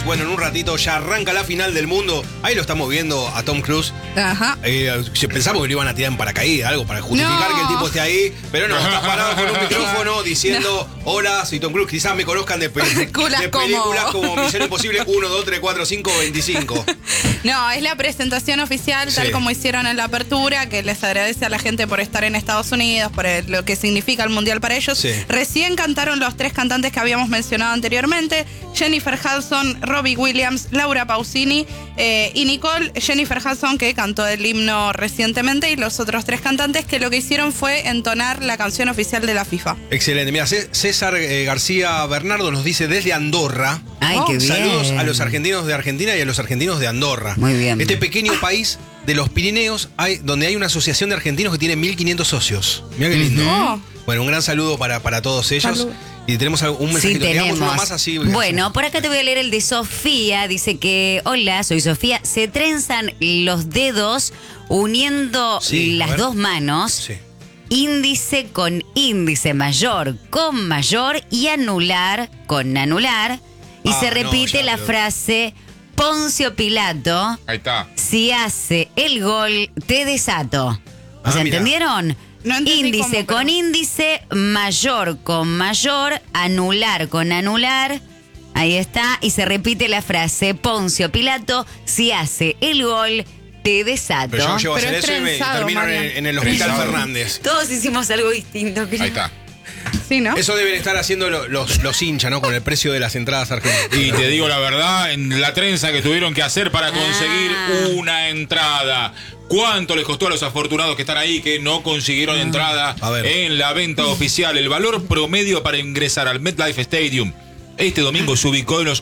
Bueno, en un ratito ya arranca la final del mundo. Ahí lo estamos viendo a Tom Cruise. Ajá. Pensamos que lo iban a tirar en paracaídas, algo para justificar que el tipo esté ahí. Pero no, está parado con un micrófono diciendo: hola, soy Tom Cruise. Quizás me conozcan de películas como Misión Imposible 1, 2, 3, 4, 5, 25. No, es la presentación oficial, tal como hicieron en la apertura, que les agradece a la gente por estar en Estados Unidos, por lo que significa el Mundial para ellos. Sí. Recién cantaron los 3 cantantes que habíamos mencionado anteriormente: Jennifer Hudson, Robbie Williams, Laura Pausini y Nicole. Jennifer Hudson, que cantó el himno recientemente, y los otros 3 cantantes que lo que hicieron fue entonar la canción oficial de la FIFA. Excelente. Mira, César García Bernardo nos dice desde Andorra. Ay, qué bien. Saludos a los argentinos de Argentina y a los argentinos de Andorra. Muy bien. Este pequeño país de los Pirineos, donde hay una asociación de argentinos que tiene 1.500 socios. Mira qué lindo. Bueno, un gran saludo para todos ellos. Salud. Y tenemos un mensajito. Sí, tenemos. Uno más así. Bueno, por acá te voy a leer el de Sofía. Dice que: hola, soy Sofía. Se trenzan los dedos uniendo las dos manos. Sí. Índice con índice, mayor con mayor y anular con anular. Y se repite la frase: Poncio Pilato. Ahí está. Si hace el gol, te desato. ¿O sea, mira. entendieron? No entendí Índice cómo, con índice, mayor con mayor, anular con anular. Ahí está. Y se repite la frase: Poncio Pilato, si hace el gol, te desato. Pero yo llevo a Pero hacer es eso y me trenzado, termino Marian. en el Hospital Trenzado. Fernández. Todos hicimos algo distinto, creo. Ahí está. Sí, ¿no? Eso deben estar haciendo los hinchas, ¿no? Con el precio de las entradas argentinas. Y te digo la verdad, en la trenza que tuvieron que hacer para conseguir una entrada. ¿Cuánto les costó a los afortunados que están ahí, que no consiguieron entrada A ver. en la venta oficial? El valor promedio para ingresar al MetLife Stadium este domingo se ubicó en los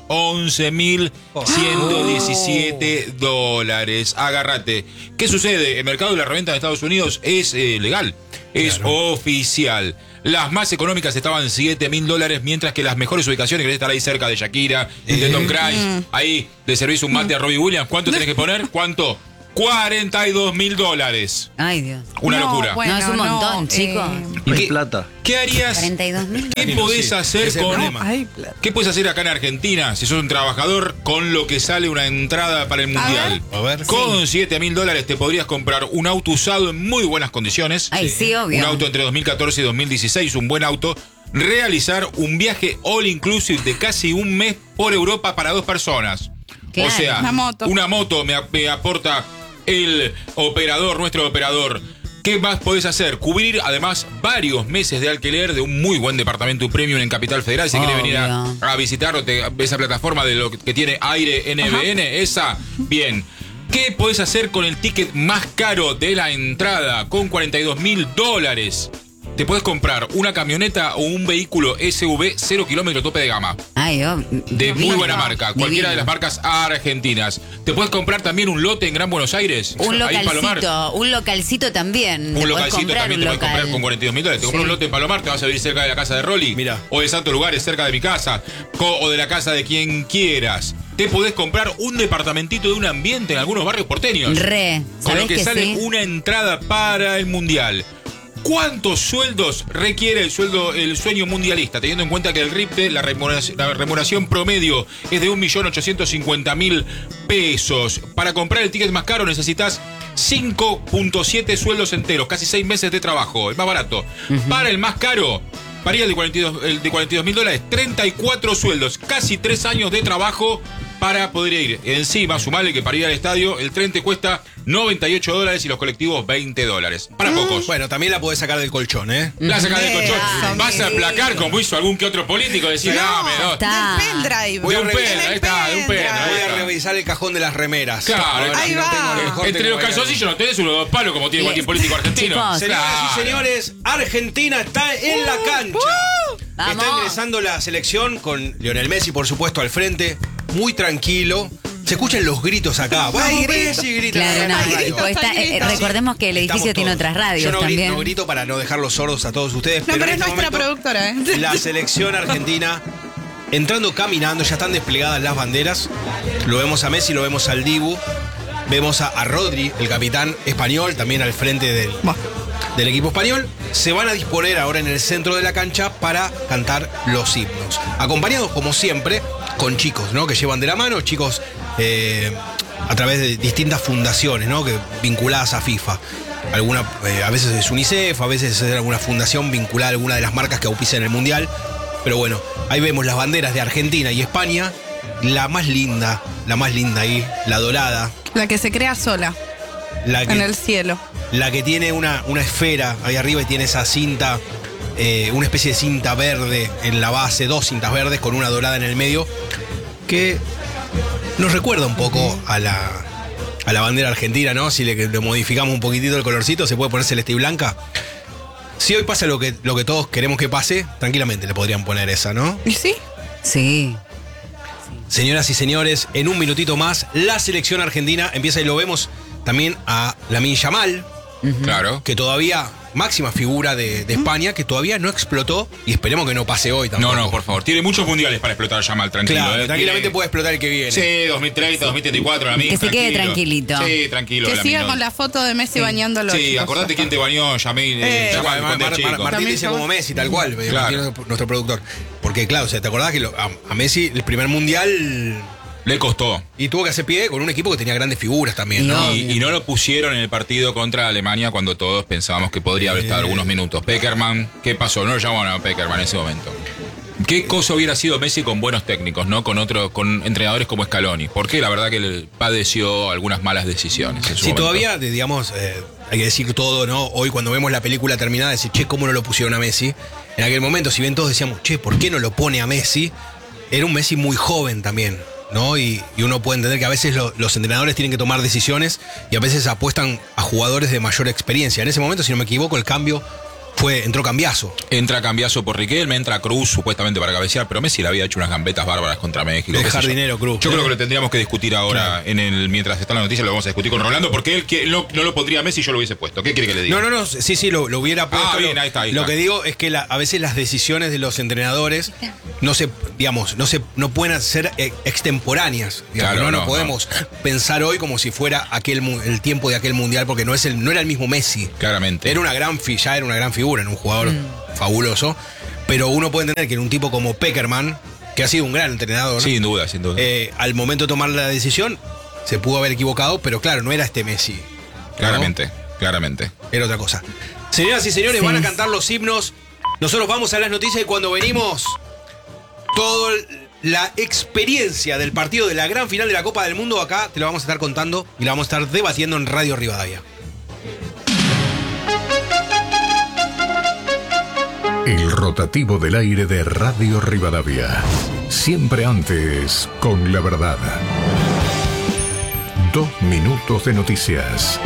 $11.117. Agárrate. ¿Qué sucede? El mercado de la reventa de Estados Unidos es legal, es oficial. Las más económicas estaban $7.000, mientras que las mejores ubicaciones, querés estar ahí cerca de Shakira, de Tom Cruise, ahí le servís un mate a Robbie Williams. ¿Cuánto tenés que poner? ¿Cuánto? $42.000. Ay, Dios. Una locura. Bueno, No, es un montón, chicos. No hay plata. ¿Qué harías? 42.000. ¿Qué podés hacer ese es el con... problema. Ay, plata. ¿Qué puedes hacer acá en Argentina si sos un trabajador con lo que sale una entrada para el Mundial? A ver. Con $7.000 te podrías comprar un auto usado en muy buenas condiciones. Ay, sí, obvio. Un auto entre 2014 y 2016, un buen auto. Realizar un viaje all inclusive de casi un mes por Europa para 2 personas. Claro. O sea, Una moto. me aporta el operador, nuestro operador. ¿Qué más podés hacer? Cubrir además varios meses de alquiler de un muy buen departamento premium en Capital Federal. Si querés venir a visitar esa plataforma de lo que tiene Aire NBN, esa, bien. ¿Qué podés hacer con el ticket más caro de la entrada? Con $42.000. Te podés comprar una camioneta o un vehículo SUV 0 kilómetro tope de gama. Ay, De muy buena marca, cualquiera de las marcas argentinas. Te puedes comprar también un lote en Gran Buenos Aires. Un ahí en Palomar. localcito también. Un localcito también te puedes comprar con $42.000. Te compras un lote en Palomar, te vas a vivir cerca de la casa de Rolly. Mira. O de Santos Lugares, cerca de mi casa. O de la casa de quien quieras. Te podés comprar un departamentito de un ambiente en algunos barrios porteños. Con Con lo lo que sale una entrada para el Mundial. ¿Cuántos sueldos requiere el sueño mundialista? Teniendo en cuenta que el RIPTE, la remuneración promedio es de 1.850.000 pesos. Para comprar el ticket más caro necesitas 5.7 sueldos enteros, casi 6 meses de trabajo, el más barato. Para el más caro, para ir el de $42.000, 34 sueldos, casi 3 años de trabajo para poder ir. Encima, sumale que para ir al estadio, el tren te cuesta $98 y los colectivos $20. Para pocos. Bueno, también la podés sacar del colchón, ¿eh? La sacás del colchón. Eso, Vas a aplacar como hizo algún que otro político. Decir, dame dos. está. Del pendrive. Voy a De un revisar- pendrive, ahí está, de un pendrive. Voy ahí a está. revisar el cajón de las remeras. Claro, A ver ahí si no va. tengo- a lo mejor Entre tengo los ahí calzoncillos no tenés unos 2 palos como tiene cualquier político argentino. Chicos. Señoras Claro. y señores, Argentina está en la cancha. Vamos. Está ingresando la selección con Lionel Messi, por supuesto, al frente. Muy tranquilo. Se escuchan los gritos acá. ¡Ay, Messi! Grita. Claro, no, Hay gritos, pues está- hay gritos. recordemos que el edificio Estamos tiene todos. otras radios Yo no también. no grito para no dejarlos sordos a todos ustedes. No, pero en es este nuestra momento, productora, ¿eh? La selección argentina entrando, caminando, ya están desplegadas las banderas. Lo vemos a Messi, lo vemos al Dibu. Vemos a Rodri, el capitán español, también al frente del equipo español. Se van a disponer ahora en el centro de la cancha para cantar los himnos. Acompañados, como siempre, con chicos, ¿no? Que llevan de la mano, chicos a través de distintas fundaciones, ¿no? Que vinculadas a FIFA. A veces es UNICEF, a veces es alguna fundación vinculada a alguna de las marcas que auspician el Mundial. Pero bueno, ahí vemos las banderas de Argentina y España. La más linda ahí, la dorada. La que se crea sola. En el cielo. La que tiene una esfera ahí arriba y tiene esa cinta, una especie de cinta verde en la base, 2 cintas verdes con una dorada en el medio, que nos recuerda un poco a la bandera argentina, ¿no? Si le modificamos un poquitito el colorcito, se puede poner celeste y blanca. Si hoy pasa lo que todos queremos que pase, tranquilamente le podrían poner esa, ¿no? ¿Y sí? Sí. Señoras y señores, en un minutito más, la selección argentina empieza y lo vemos también a Lamine Yamal, Claro. que todavía, máxima figura de España, que todavía no explotó y esperemos que no pase hoy tampoco. No, por favor. Tiene muchos mundiales para explotar Yamal, tranquilo. Claro, tranquilamente puede explotar el que viene. Sí, 2030, 2034, Lamine. Que se quede tranquilito. Sí, tranquilo. Que siga Lamine. con la foto de Messi bañándolo. Sí, chicos. acordate quién te bañó, Yamal. Martín dice como Messi, tal cual, Claro. nuestro productor. Porque claro, o sea, ¿te acordás que a Messi el primer mundial Le costó. y tuvo que hacer pie con un equipo que tenía grandes figuras también, ¿no? Y no lo pusieron en el partido contra Alemania cuando todos pensábamos que podría haber estado algunos minutos. Peckerman, ¿qué pasó? No lo llamaron a Peckerman en ese momento. ¿Qué cosa hubiera sido Messi con buenos técnicos, ¿no? Con entrenadores como Scaloni? Porque la verdad que él padeció algunas malas decisiones en su Sí, momento. todavía, digamos, hay que decir todo, ¿no? Hoy cuando vemos la película terminada, decir, che, ¿cómo no lo pusieron a Messi? En aquel momento, si bien todos decíamos, che, ¿por qué no lo pone a Messi? Era un Messi muy joven también, ¿no? Y uno puede entender que a veces los entrenadores tienen que tomar decisiones y a veces apuestan a jugadores de mayor experiencia. En ese momento, si no me equivoco, el cambio entró Cambiaso. Entra Cambiaso por Riquelme, entra Cruz supuestamente para cabecear, pero Messi le había hecho unas gambetas bárbaras contra México. El qué sé yo. jardinero Cruz. Yo creo que lo tendríamos que discutir ahora, mientras está la noticia, lo vamos a discutir con Rolando, porque él no lo pondría a Messi, yo lo hubiese puesto. ¿Qué quiere que le diga? No, sí, lo hubiera puesto. Ah, bien, ahí está. Lo que digo es que a veces las decisiones de los entrenadores no pueden ser extemporáneas. Digamos, Claro, no podemos pensar hoy como si fuera el tiempo de aquel mundial, porque no era el mismo Messi. Claramente. Era una gran figura, era un jugador fabuloso, pero uno puede entender que en un tipo como Peckerman, que ha sido un gran entrenador, Sin duda. al momento de tomar la decisión se pudo haber equivocado, pero claro, no era este Messi, ¿no? Claramente. Era otra cosa. Señoras y señores, van a cantar los himnos. Nosotros vamos a las noticias y cuando venimos, toda la experiencia del partido de la gran final de la Copa del Mundo acá te lo vamos a estar contando y la vamos a estar debatiendo en Radio Rivadavia. El rotativo del aire de Radio Rivadavia. Siempre antes con la verdad. 2 minutos de noticias.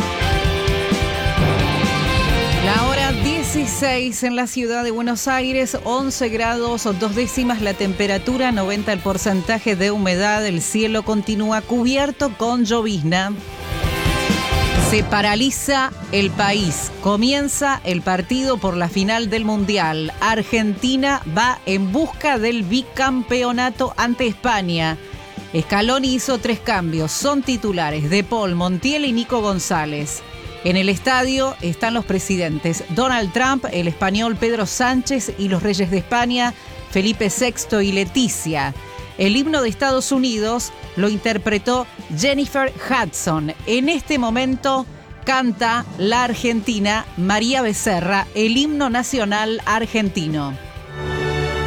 La hora 16 en la ciudad de Buenos Aires, 11 grados 2 décimas la temperatura, 90 el porcentaje de humedad, el cielo continúa cubierto con llovizna. Se paraliza el país. Comienza el partido por la final del Mundial. Argentina va en busca del bicampeonato ante España. Scaloni hizo 3 cambios. Son titulares De Paul, Montiel y Nico González. En el estadio están los presidentes Donald Trump, el español Pedro Sánchez y los reyes de España, Felipe VI y Leticia. El himno de Estados Unidos lo interpretó Jennifer Hudson. En este momento canta la argentina María Becerra, el himno nacional argentino.